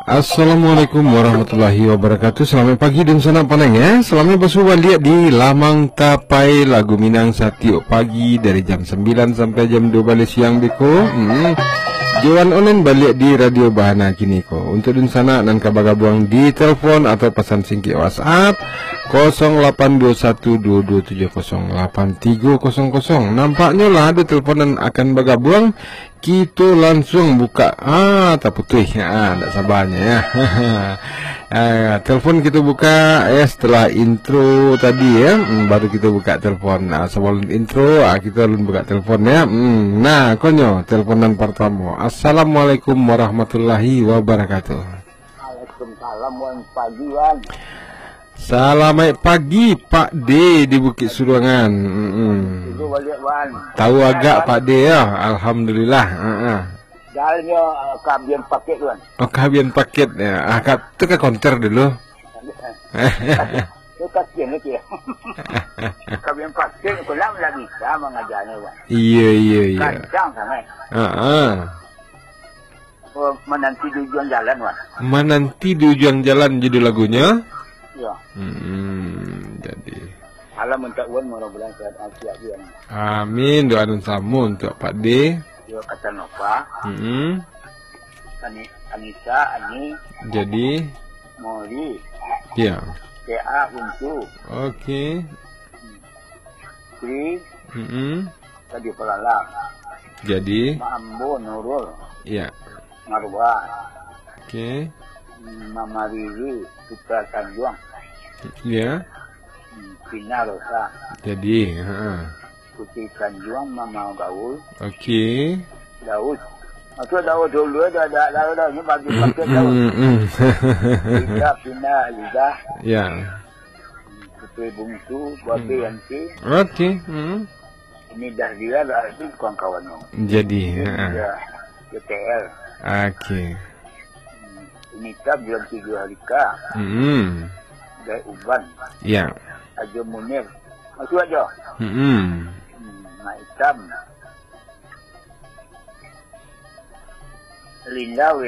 Assalamualaikum warahmatullahi wabarakatuh. Selamat pagi dan sana paneng ya. Selamat bersuara lihat di Lamang Tapai lagu Minang setiap pagi dari jam 9 sampai jam 12 siang beko. Jualan online balik di Radio Bahana kini ko. Untuk dan sana nan kabagabuang di telepon atau pesan singkat WhatsApp 0822708300. Nampaknya lah ada teleponan akan bagabuang. Kita langsung buka. Tak putih. Tak sabarnya ya. Telepon kita buka setelah intro tadi ya. Baru kita buka telepon. Sebelum intro kita buka telepon ya. Nah, konyo teleponan pertama. Assalamualaikum warahmatullahi wabarakatuh. Waalaikumsalam warahmatullahi. Selamat pagi Pak D di Bukit Suruangan. Tahu agak Pak D ya. Alhamdulillah. Jalannya kabian paket tuan. Oh, kabian paket ya. Itu ke konter dulu. Itu kasihan lagi ya. Kabian paket kulang lagi bisa mengajarnya tuan. Iya. Kancang sangat. Menanti di ujung jalan tuan. Menanti di ujung jalan judul lagunya. Ya. Jadi alam untuk wan mudah-mudahan sehat afiat dia. Amin. Doa dan samu untuk Pak D. Dia kata Nova. Anissa, Ani. Jadi Mori. ya. TA untuk. Oke. Tri. Tadi Pelala. Jadi Mambo Nurul. ya. Marwah. Oke. Mama Riri, Putra Tanjuang. Ya. Pina Rosa. Jadi Putri Tanjuang, Mama Gaul. Oke. Daud. Itu Daud dulu ada ini bagi paket Daud. Pina Liza. Ya. Putri Bungsu, Babi Yanti. Oke. Ini dah dia lah itu kawan-kawan. Jadi JTL. Oke. Ini tab bulan 3 hari kah. Dari Uban. Ya. Ajo Munir. Masuk aja. Mak Hitam. Linda